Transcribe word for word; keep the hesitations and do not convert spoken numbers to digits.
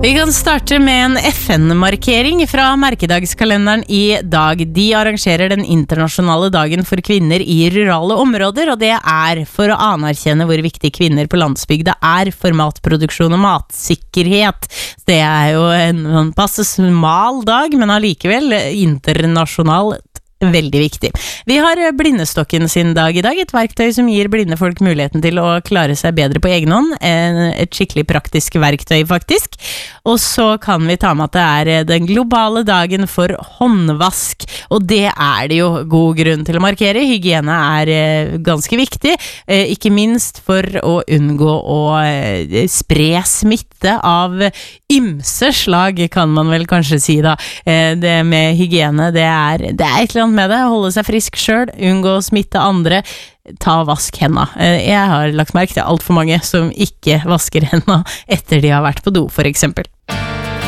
Vi kan starte med en F N-markering fra merkedagskalenderen i dag. De arrangerer den internasjonale dagen for kvinner i rurale områder, og det er for å anerkjenne hvor viktig kvinner på landsbygda er for matproduksjon og matsikkerhet. Det er jo en passe smal dag, men allikevel internasjonal. Veldig viktig. Vi har blindestokken sin dag i dag, et verktøy som gir blinde folk muligheten til å klare seg bedre på egen hånd, et skikkelig praktisk verktøy faktisk. Og så kan vi ta med at det er den globale dagen for håndvask, og det er det jo god grunn til å markere. Hygiene er ganske viktig, ikke minst for å unngå å spre smitte av ymse slag, kan man vel kanskje si da. Det med hygiene, det er, det er et eller annet med det, holde seg frisk selv, unngå å smitte andre, ta og vask hendene. Jeg har lagt merke til alt for mange som ikke vasker hendene etter de har vært på do, for eksempel.